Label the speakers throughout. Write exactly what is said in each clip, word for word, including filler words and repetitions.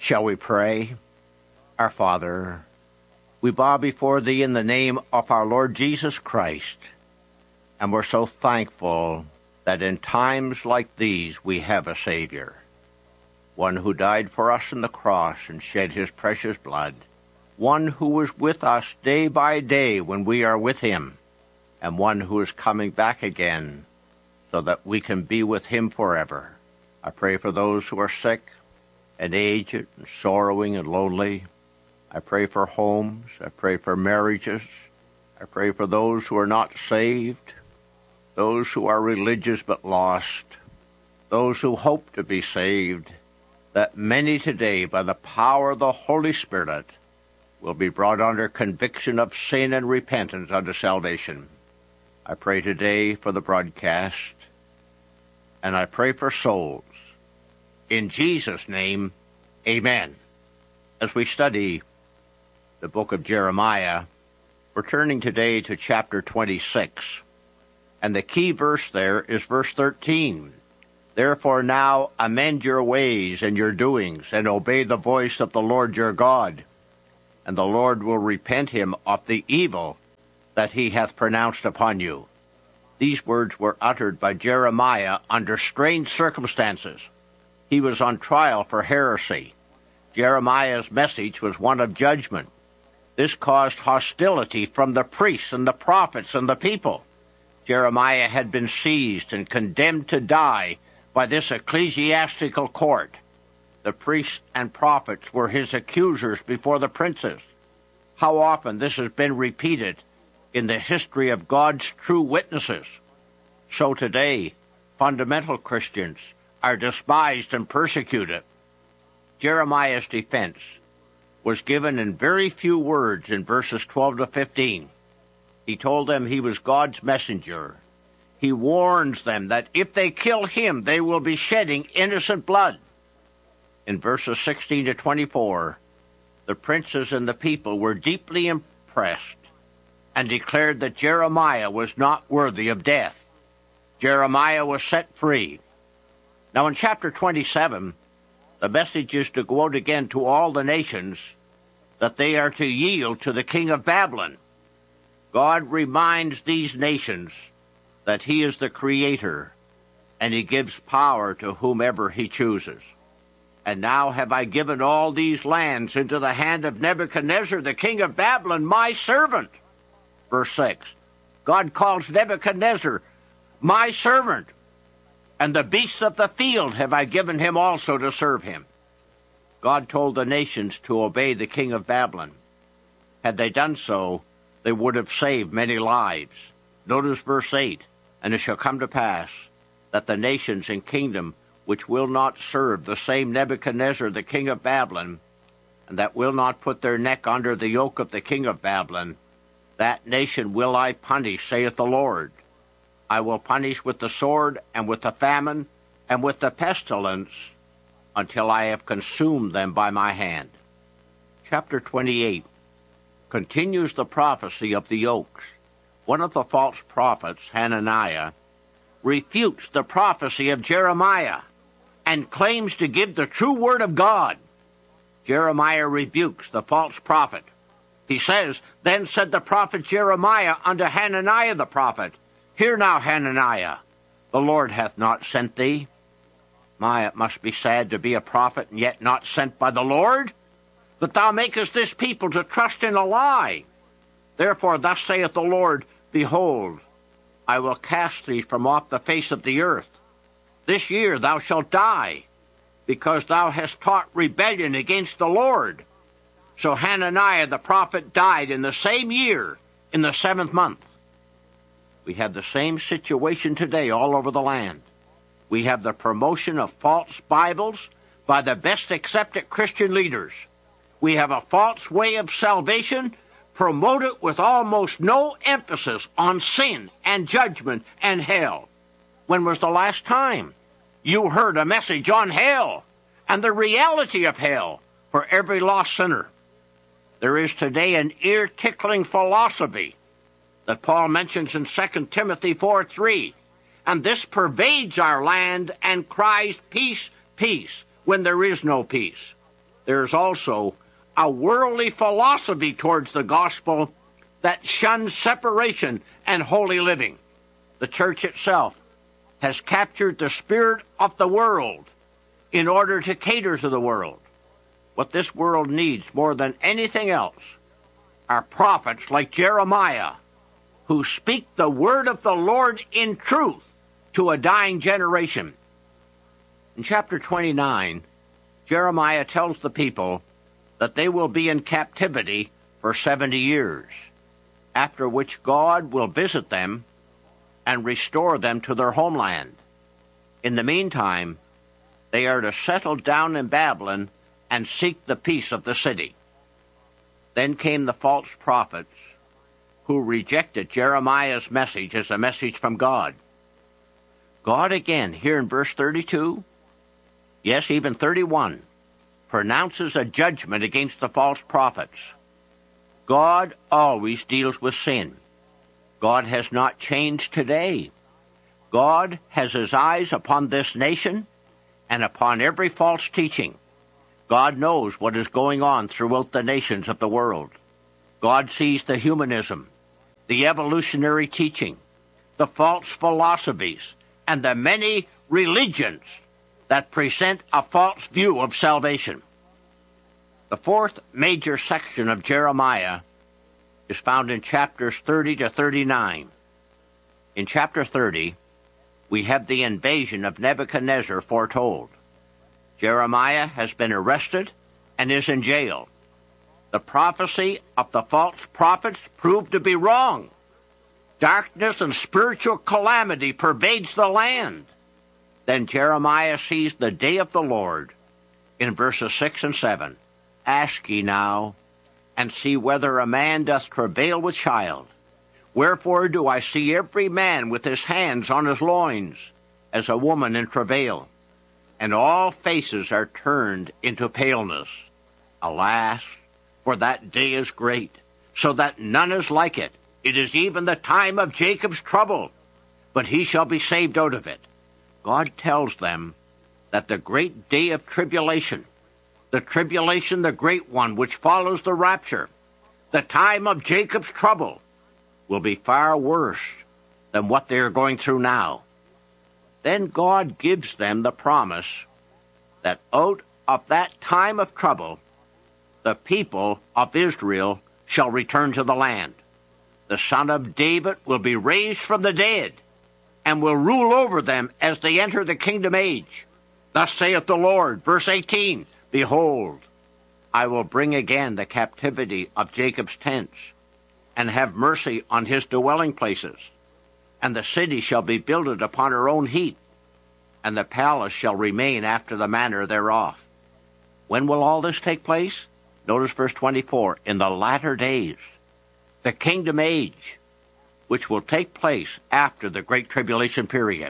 Speaker 1: Shall we pray? Our Father, we bow before Thee in the name of our Lord Jesus Christ, and we're so thankful that in times like these we have a Savior, one who died for us on the cross and shed His precious blood, one who is with us day by day when we are with Him, and one who is coming back again so that we can be with Him forever. I pray for those who are sick and aged and sorrowing and lonely. I pray for homes. I pray for marriages. I pray for those who are not saved, those who are religious but lost, those who hope to be saved, that many today, by the power of the Holy Spirit, will be brought under conviction of sin and repentance unto salvation. I pray today for the broadcast, and I pray for souls. In Jesus' name, amen. As we study the book of Jeremiah, we're turning today to chapter twenty-six. And the key verse there is verse thirteen. Therefore now amend your ways and your doings, and obey the voice of the Lord your God. And the Lord will repent him of the evil that he hath pronounced upon you. These words were uttered by Jeremiah under strange circumstances. He was on trial for heresy. Jeremiah's message was one of judgment. This caused hostility from the priests and the prophets and the people. Jeremiah had been seized and condemned to die by this ecclesiastical court. The priests and prophets were his accusers before the princes. How often this has been repeated in the history of God's true witnesses. So today, fundamental Christians are despised and persecuted. Jeremiah's defense was given in very few words in verses twelve to fifteen. He told them he was God's messenger. He warns them that if they kill him, they will be shedding innocent blood. In verses sixteen to twenty-four, the princes and the people were deeply impressed and declared that Jeremiah was not worthy of death. Jeremiah was set free. Now in chapter twenty-seven, the message is to go out again to all the nations that they are to yield to the king of Babylon. God reminds these nations that he is the creator, and he gives power to whomever he chooses. And now have I given all these lands into the hand of Nebuchadnezzar, the king of Babylon, my servant. Verse six, God calls Nebuchadnezzar my servant, and the beasts of the field have I given him also to serve him. God told the nations to obey the king of Babylon. Had they done so, they would have saved many lives. Notice verse eight, and it shall come to pass that the nations and kingdom which will not serve the same Nebuchadnezzar, the king of Babylon, and that will not put their neck under the yoke of the king of Babylon, that nation will I punish, saith the Lord. I will punish with the sword, and with the famine, and with the pestilence, until I have consumed them by my hand. Chapter twenty-eight continues the prophecy of the oaks. One of the false prophets, Hananiah, refutes the prophecy of Jeremiah and claims to give the true word of God. Jeremiah rebukes the false prophet. He says, Then said the prophet Jeremiah unto Hananiah the prophet, Hear now, Hananiah, the Lord hath not sent thee. My, it must be sad to be a prophet and yet not sent by the Lord, that thou makest this people to trust in a lie. Therefore thus saith the Lord, Behold, I will cast thee from off the face of the earth. This year thou shalt die, because thou hast taught rebellion against the Lord. So Hananiah the prophet died in the same year, in the seventh month. We have the same situation today all over the land. We have the promotion of false Bibles by the best accepted Christian leaders. We have a false way of salvation promoted with almost no emphasis on sin and judgment and hell. When was the last time you heard a message on hell and the reality of hell for every lost sinner? There is today an ear-tickling philosophy that Paul mentions in Second Timothy four three, and this pervades our land and cries, Peace, peace, when there is no peace. there's also a worldly philosophy towards the gospel that shuns separation and holy living. The church itself has captured the spirit of the world in order to cater to the world. What this world needs more than anything else are prophets like Jeremiah, who speak the word of the Lord in truth to a dying generation. In chapter twenty-nine, Jeremiah tells the people that they will be in captivity for seventy years, after which God will visit them and restore them to their homeland. In the meantime, they are to settle down in Babylon and seek the peace of the city. Then came the false prophets who rejected Jeremiah's message as a message from God. God again, here in verse thirty-two, yes, even thirty-one, pronounces a judgment against the false prophets. God always deals with sin. God has not changed today. God has his eyes upon this nation and upon every false teaching. God knows what is going on throughout the nations of the world. God sees the humanism, the evolutionary teaching, the false philosophies, and the many religions that present a false view of salvation. The fourth major section of Jeremiah is found in chapters thirty to thirty-nine. In chapter thirty, we have the invasion of Nebuchadnezzar foretold. Jeremiah has been arrested and is in jail. The prophecy of the false prophets proved to be wrong. Darkness and spiritual calamity pervades the land. Then Jeremiah sees the day of the Lord in verses six and seven. Ask ye now, and see whether a man doth travail with child. Wherefore do I see every man with his hands on his loins, as a woman in travail, and all faces are turned into paleness. Alas, for that day is great, so that none is like it. It is even the time of Jacob's trouble, but he shall be saved out of it. God tells them that the great day of tribulation, the tribulation, the great one, which follows the rapture, the time of Jacob's trouble, will be far worse than what they are going through now. Then God gives them the promise that out of that time of trouble, the people of Israel shall return to the land. The son of David will be raised from the dead and will rule over them as they enter the kingdom age. Thus saith the Lord, verse eighteen, Behold, I will bring again the captivity of Jacob's tents, and have mercy on his dwelling places. And the city shall be builded upon her own heap, and the palace shall remain after the manner thereof. When will all this take place? Notice verse twenty-four, in the latter days, the kingdom age, which will take place after the Great Tribulation period.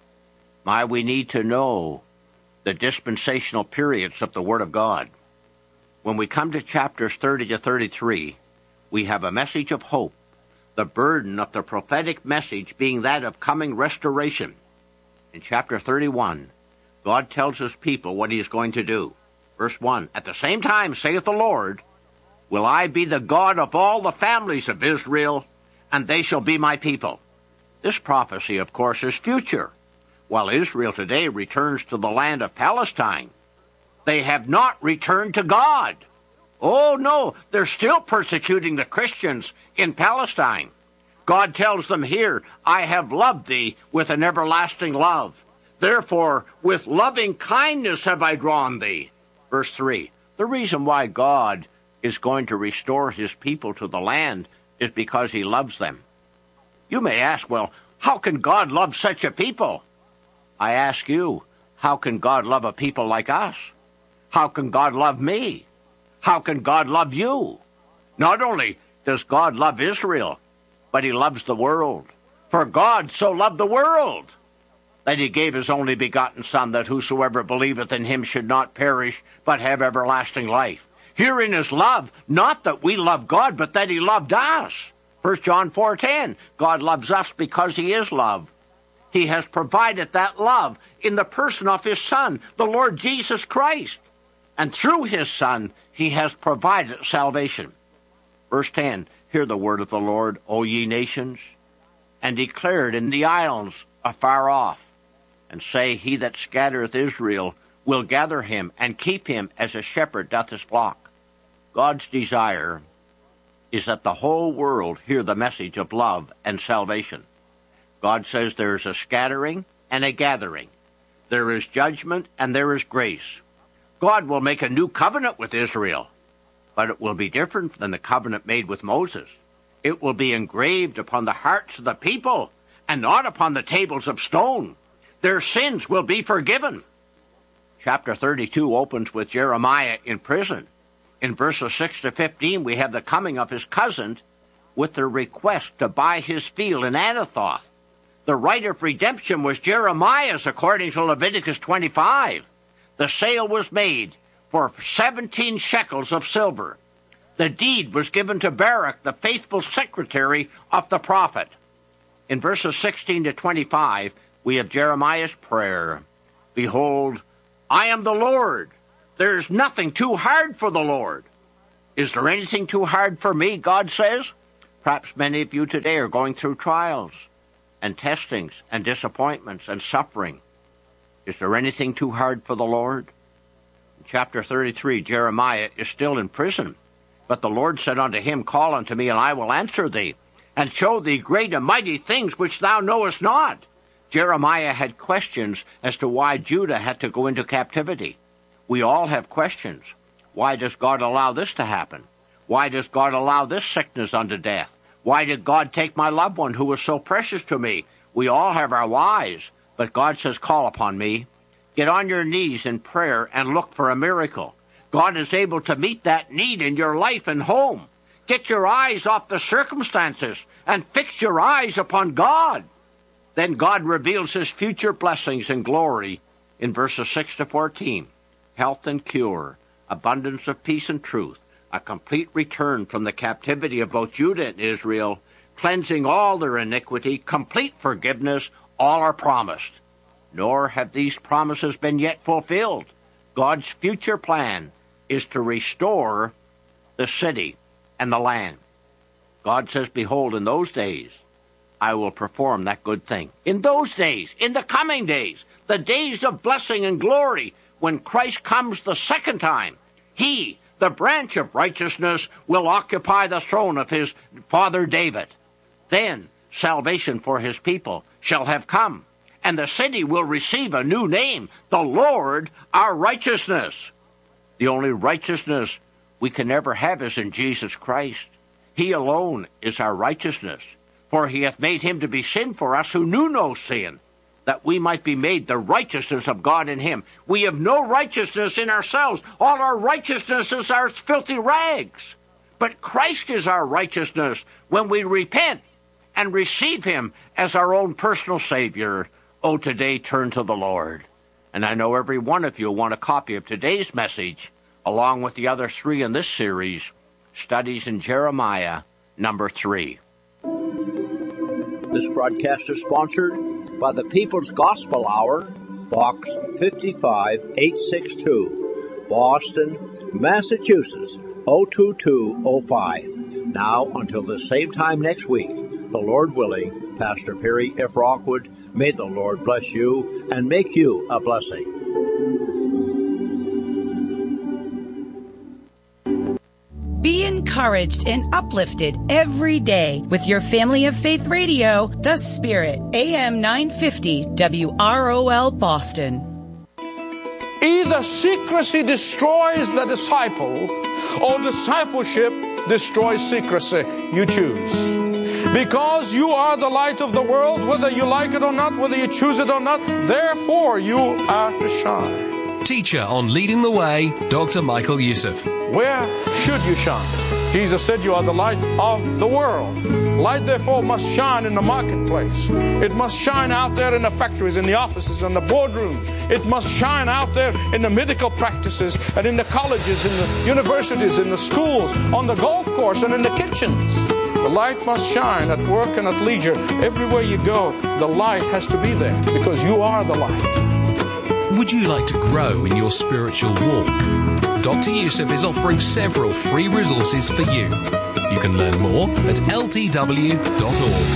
Speaker 1: My, we need to know the dispensational periods of the Word of God. When we come to chapters thirty to thirty-three, we have a message of hope, the burden of the prophetic message being that of coming restoration. In chapter thirty-one, God tells his people what he is going to do. Verse one, At the same time, saith the Lord, will I be the God of all the families of Israel, and they shall be my people. This prophecy, of course, is future. While Israel today returns to the land of Palestine, they have not returned to God. Oh, no, they're still persecuting the Christians in Palestine. God tells them here, I have loved thee with an everlasting love. Therefore, with loving kindness have I drawn thee. Verse three, the reason why God is going to restore his people to the land is because he loves them. You may ask, well, how can God love such a people? I ask you, how can God love a people like us? How can God love me? How can God love you? Not only does God love Israel, but he loves the world. For God so loved the world that he gave his only begotten Son, that whosoever believeth in him should not perish, but have everlasting life. Herein is love, not that we love God, but that he loved us. First John four ten, God loves us because he is love. He has provided that love in the person of his Son, the Lord Jesus Christ. and through his Son he has provided salvation. Verse ten, hear the word of the Lord, O ye nations, and declare it in the isles afar off, and say, he that scattereth Israel will gather him, and keep him as a shepherd doth his flock. God's desire is that the whole world hear the message of love and salvation. God says there is a scattering and a gathering. There is judgment and there is grace. God will make a new covenant with Israel, but it will be different than the covenant made with Moses. It will be engraved upon the hearts of the people and not upon the tables of stone. Their sins will be forgiven. Chapter thirty-two opens with Jeremiah in prison. In verses six to fifteen, we have the coming of his cousin with the request to buy his field in Anathoth. The right of redemption was Jeremiah's, according to Leviticus twenty-five. The sale was made for seventeen shekels of silver. The deed was given to Baruch, the faithful secretary of the prophet. In verses sixteen to twenty-five, we have Jeremiah's prayer. Behold, I am the Lord. There is nothing too hard for the Lord. Is there anything too hard for me, God says? Perhaps many of you today are going through trials and testings and disappointments and suffering. Is there anything too hard for the Lord? In chapter thirty-three, Jeremiah is still in prison. But the Lord said unto him, call unto me, and I will answer thee, and show thee great and mighty things which thou knowest not. Jeremiah had questions as to why Judah had to go into captivity. We all have questions. Why does God allow this to happen? Why does God allow this sickness unto death? Why did God take my loved one who was so precious to me? We all have our whys, but God says, call upon me. Get on your knees in prayer and look for a miracle. God is able to meet that need in your life and home. Get your eyes off the circumstances and fix your eyes upon God. Then God reveals his future blessings and glory in verses six to fourteen. Health and cure, abundance of peace and truth, a complete return from the captivity of both Judah and Israel, cleansing all their iniquity, complete forgiveness, all are promised. Nor have these promises been yet fulfilled. God's future plan is to restore the city and the land. God says, behold, in those days I will perform that good thing. In those days, in the coming days, the days of blessing and glory, when Christ comes the second time, he, the branch of righteousness, will occupy the throne of his father David. Then salvation for his people shall have come, and the city will receive a new name, the Lord our righteousness. The only righteousness we can ever have is in Jesus Christ. He alone is our righteousness, for he hath made him to be sin for us who knew no sin, that we might be made the righteousness of God in him. We have no righteousness in ourselves. All our righteousness is our filthy rags. But Christ is our righteousness when we repent and receive him as our own personal Savior. Oh, today turn to the Lord. And I know every one of you want a copy of today's message, along with the other three in this series, Studies in Jeremiah, number three. This broadcast is sponsored by the People's Gospel Hour, Box five eight six two, Boston, Massachusetts, oh two two oh five. Now, until the same time next week, the Lord willing, Pastor Perry F. Rockwood, may the Lord bless you and make you a blessing.
Speaker 2: Be encouraged and uplifted every day with your Family of Faith Radio, The Spirit, A M nine fifty W R O L Boston.
Speaker 3: Either secrecy destroys the disciple or discipleship destroys secrecy. You choose. Because you are the light of the world, whether you like it or not, whether you choose it or not, therefore you are to shine.
Speaker 4: Teacher on Leading the Way, Doctor Michael Youssef.
Speaker 3: Where should you shine? Jesus said you are the light of the world. Light, therefore, must shine in the marketplace. It must shine out there in the factories, in the offices, in the boardrooms. It must shine out there in the medical practices and in the colleges, in the universities, in the schools, on the golf course, and in the kitchens. The light must shine at work and at leisure. Everywhere you go, the light has to be there because you are the light.
Speaker 4: Would you like to grow in your spiritual walk? Doctor Yusuf is offering several free resources for you. You can learn more at L T W dot org.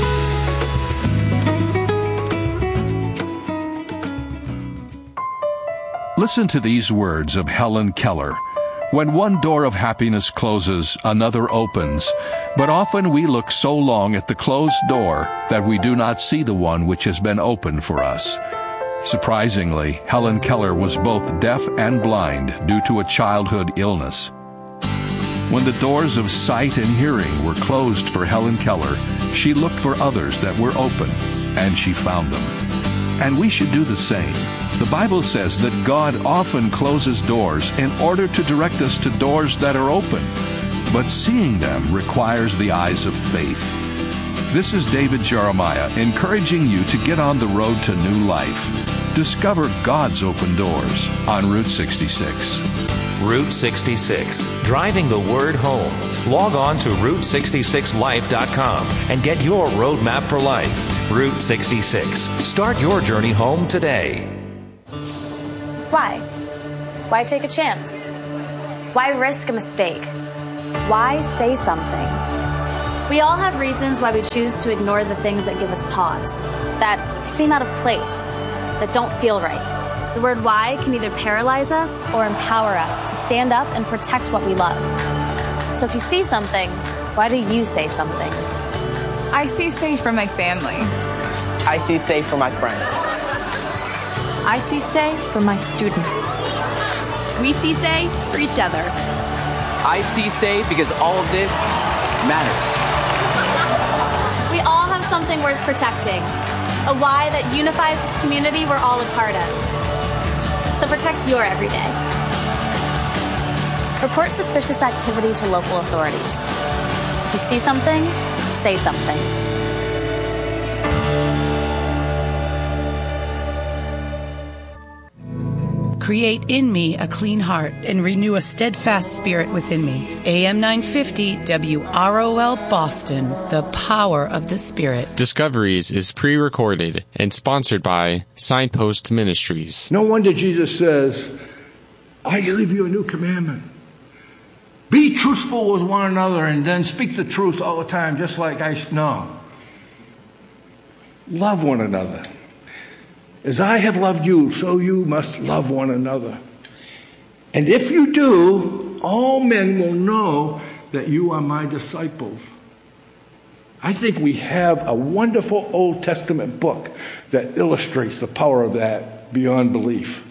Speaker 5: Listen to these words of Helen Keller. When one door of happiness closes, another opens. But often we look so long at the closed door that we do not see the one which has been opened for us. Surprisingly, Helen Keller was both deaf and blind due to a childhood illness. When the doors of sight and hearing were closed for Helen Keller, she looked for others that were open, and she found them. And we should do the same. The Bible says that God often closes doors in order to direct us to doors that are open. But seeing them requires the eyes of faith. This is David Jeremiah encouraging you to get on the road to new life. Discover God's open doors on Route sixty-six.
Speaker 6: Route sixty-six, driving the word home. Log on to route sixty-six life dot com and get your roadmap for life. Route sixty-six. Start your journey home today.
Speaker 7: Why? Why take a chance? Why risk a mistake? Why say something? We all have reasons why we choose to ignore the things that give us pause, that seem out of place, that don't feel right. The word why can either paralyze us or empower us to stand up and protect what we love. So if you see something, why do you say something?
Speaker 8: I see safe for my family.
Speaker 9: I see safe for my friends.
Speaker 7: I see say for my students.
Speaker 10: We see say for each other.
Speaker 11: I see say because all of this matters.
Speaker 7: We all have something worth protecting, a why that unifies this community we're all a part of. So protect your everyday. Report suspicious activity to local authorities. If you see something, say something.
Speaker 2: Create in me a clean heart and renew a steadfast spirit within me. A M nine fifty W R O L Boston, the power of the Spirit.
Speaker 12: Discoveries is pre-recorded and sponsored by Signpost Ministries.
Speaker 3: No wonder Jesus says, I give you a new commandment. Be truthful with one another and then speak the truth all the time, just like I know. Love one another. As I have loved you, so you must love one another. And if you do, all men will know that you are my disciples. I think we have a wonderful Old Testament book that illustrates the power of that beyond belief.